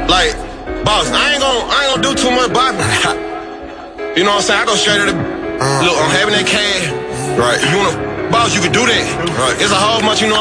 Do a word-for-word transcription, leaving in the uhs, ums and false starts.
Like, boss, I ain't gonna, I ain't gonna do too much bopping. You know what I'm saying? I go straight to the, look, I'm having that cash. Right. You wanna, boss, you can do that. Right. It's a whole bunch, you know.